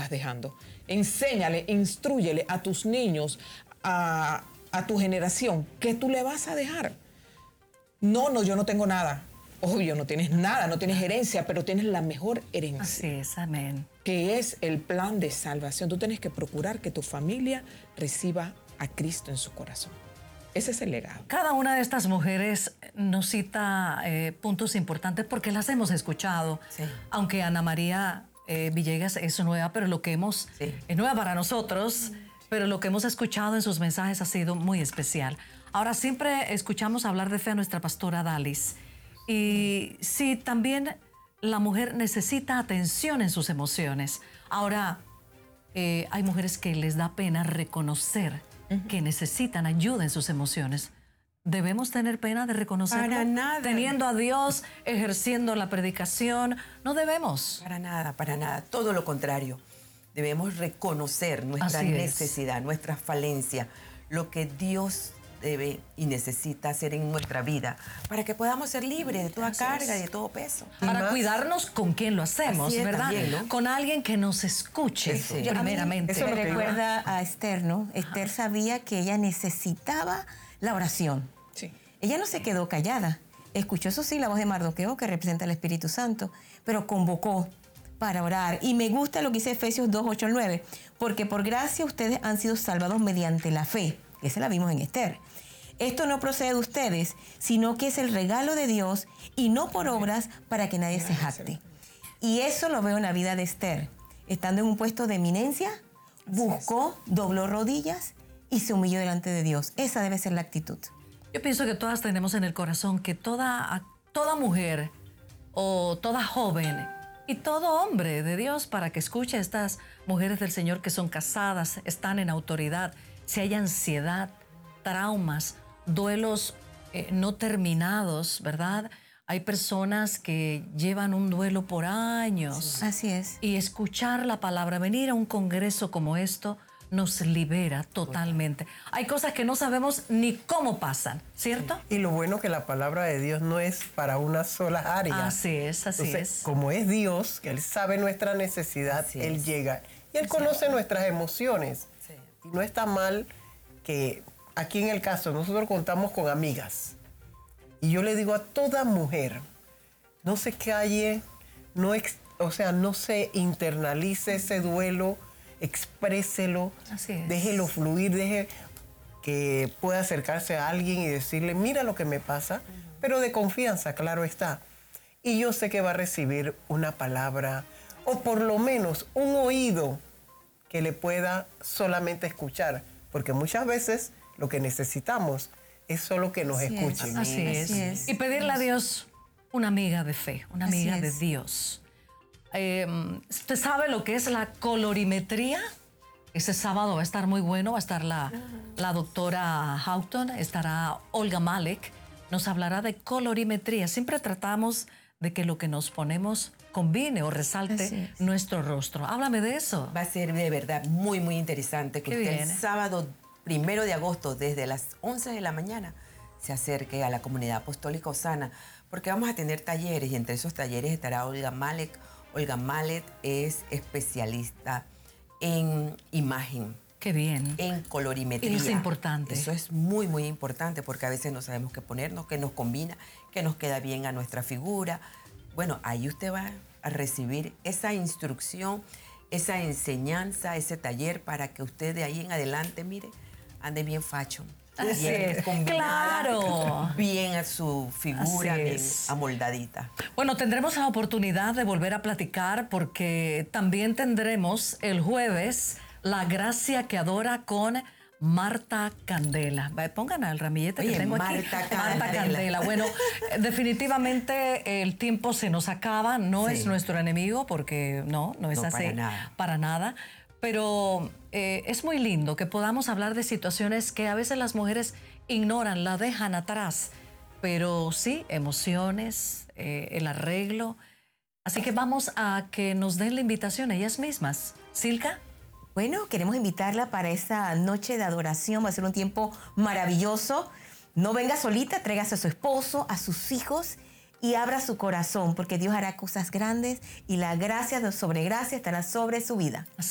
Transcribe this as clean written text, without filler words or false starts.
estás dejando. Enséñale, instrúyele a tus niños, a tu generación, ¿qué tú le vas a dejar? No, yo no tengo nada. Obvio, no tienes nada, no tienes herencia, pero tienes la mejor herencia. Así es, amén. Que es el plan de salvación. Tú tienes que procurar que tu familia reciba a Cristo en su corazón. Ese es el legado. Cada una de estas mujeres nos cita puntos importantes porque las hemos escuchado. Sí. Aunque Ana María Villegas es nueva, pero lo que hemos... Sí. Es nueva para nosotros, pero lo que hemos escuchado en sus mensajes ha sido muy especial. Ahora, siempre escuchamos hablar de fe a nuestra pastora Dalis. Y sí, también la mujer necesita atención en sus emociones. Ahora, hay mujeres que les da pena reconocer que necesitan ayuda en sus emociones. ¿Debemos tener pena de reconocerlo? Para nada. Teniendo a Dios, ejerciendo la predicación, no debemos. Para nada. Todo lo contrario. Debemos reconocer nuestra Así es. necesidad, nuestra falencia, lo que Dios debe y necesita hacer en nuestra vida para que podamos ser libres de toda carga y de todo peso. Para cuidarnos con quién lo hacemos, Así es, ¿verdad? también, ¿no? Con alguien que nos escuche, Sí. primeramente. Eso me recuerda a Esther, ¿no? Esther sabía que ella necesitaba la oración. Sí. Ella no se quedó callada. Escuchó, eso sí, la voz de Mardoqueo, que representa al Espíritu Santo, pero convocó para orar. Y me gusta lo que dice Efesios 2, 8 al 9, porque por gracia ustedes han sido salvados mediante la fe. Esa la vimos en Esther. Esto no procede de ustedes, sino que es el regalo de Dios y no por obras para que nadie se jacte. Y eso lo veo en la vida de Esther. Estando en un puesto de eminencia, buscó, dobló rodillas y se humilló delante de Dios. Esa debe ser la actitud. Yo pienso que todas tenemos en el corazón que toda mujer o toda joven y todo hombre de Dios, para que escuche a estas mujeres del Señor que son casadas, están en autoridad, si hay ansiedad, traumas, duelos no terminados, ¿verdad? Hay personas que llevan un duelo por años. Sí. Así es. Y escuchar la palabra, venir a un congreso como esto, nos libera totalmente. Hay cosas que no sabemos ni cómo pasan, ¿cierto? Y lo bueno que la palabra de Dios no es para una sola área. Así es. Entonces, como es Dios, que Él sabe nuestra necesidad, Él llega. Y Él conoce nuestras emociones. Sí. Y no está mal que aquí en el caso nosotros contamos con amigas. Y yo le digo a toda mujer, no se calle, no se internalice ese duelo, expréselo, Así es. déjelo fluir, deje que pueda acercarse a alguien y decirle, mira lo que me pasa, pero de confianza, claro está. Y yo sé que va a recibir una palabra o por lo menos un oído que le pueda solamente escuchar, porque muchas veces lo que necesitamos es solo que nos escuchen. Así es. Y pedirle a Dios una amiga de fe, una amiga de Dios. ¿Usted sabe lo que es la colorimetría? Ese sábado va a estar muy bueno, va a estar la doctora Houghton, estará Olga Malek, nos hablará de colorimetría. Siempre tratamos de que lo que nos ponemos combine o resalte nuestro rostro. Háblame de eso. Va a ser de verdad muy, muy interesante que usted el sábado 1 de agosto, desde las 11 de la mañana, se acerque a la comunidad apostólica Osana, porque vamos a tener talleres y entre esos talleres estará Olga Malek. Olga Malek es especialista en imagen. Qué bien. En colorimetría. Y eso es importante. Eso es muy, muy importante porque a veces no sabemos qué ponernos, qué nos combina, qué nos queda bien a nuestra figura. Bueno, ahí usted va a recibir esa instrucción, esa enseñanza, ese taller para que usted de ahí en adelante, mire, ande bien facho. Así es. Claro. Bien a su figura, bien amoldadita. Bueno, tendremos la oportunidad de volver a platicar porque también tendremos el jueves La Gracia que Adora con Marta Candela. Pongan al ramillete que tengo aquí. Marta Candela. Bueno, definitivamente el tiempo se nos acaba. No es nuestro enemigo porque no es así. Para nada. Pero es muy lindo que podamos hablar de situaciones que a veces las mujeres ignoran, la dejan atrás. Pero sí, emociones, el arreglo. Así que vamos a que nos den la invitación ellas mismas. ¿Silka? Bueno, queremos invitarla para esta noche de adoración. Va a ser un tiempo maravilloso. No venga solita, tráigase a su esposo, a sus hijos y abra su corazón, porque Dios hará cosas grandes y la gracia sobre gracia estará sobre su vida.